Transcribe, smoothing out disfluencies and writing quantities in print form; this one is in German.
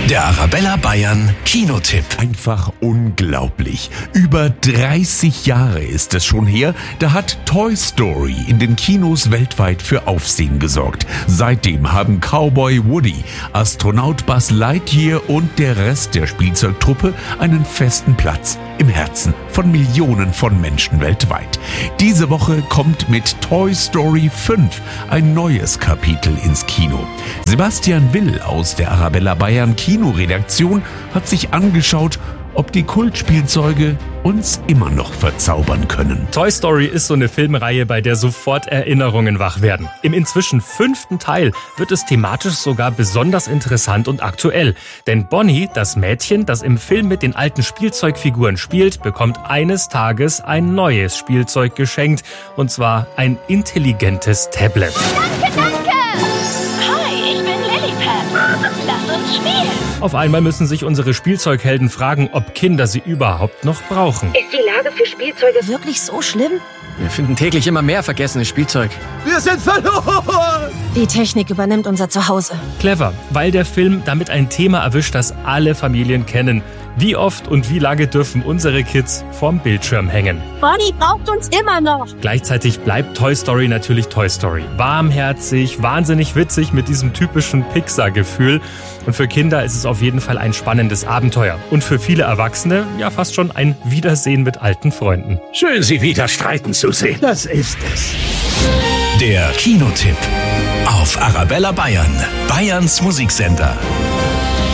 Der Arabella Bayern Kinotipp. Einfach unglaublich. Über 30 Jahre ist es schon her, da hat Toy Story in den Kinos weltweit für Aufsehen gesorgt. Seitdem haben Cowboy Woody, Astronaut Buzz Lightyear und der Rest der Spielzeugtruppe einen festen Platz im Herzen von Millionen von Menschen weltweit. Diese Woche kommt mit Toy Story 5 ein neues Kapitel ins Kino. Sebastian Will aus der Arabella Bayern Kinoredaktion hat sich angeschaut, ob die Kultspielzeuge uns immer noch verzaubern können. Toy Story ist so eine Filmreihe, bei der sofort Erinnerungen wach werden. Im inzwischen 5. Teil wird es thematisch sogar besonders interessant und aktuell. Denn Bonnie, das Mädchen, das im Film mit den alten Spielzeugfiguren spielt, bekommt eines Tages ein neues Spielzeug geschenkt. Und zwar ein intelligentes Tablet. Danke! Hi, ich bin Lilliput. Lass uns spielen. Auf einmal müssen sich unsere Spielzeughelden fragen, ob Kinder sie überhaupt noch brauchen. Ist die Lage für Spielzeuge wirklich so schlimm? Wir finden täglich immer mehr vergessenes Spielzeug. Wir sind verloren! Die Technik übernimmt unser Zuhause. Clever, weil der Film damit ein Thema erwischt, das alle Familien kennen. Wie oft und wie lange dürfen unsere Kids vorm Bildschirm hängen? Bonnie braucht uns immer noch. Gleichzeitig bleibt Toy Story natürlich Toy Story. Warmherzig, wahnsinnig witzig mit diesem typischen Pixar-Gefühl. Und für Kinder ist es auf jeden Fall ein spannendes Abenteuer. Und für viele Erwachsene ja fast schon ein Wiedersehen mit alten Freunden. Schön, Sie wieder streiten zu sehen. Das ist es. Der Kinotipp auf Arabella Bayern, Bayerns Musiksender.